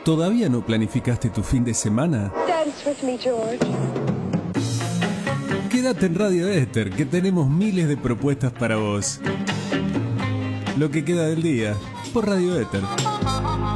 ¿Todavía no planificaste tu fin de semana? Dance with me, George. Quédate en Radio Éter, que tenemos miles de propuestas para vos. Lo que queda del día, por Radio Éter.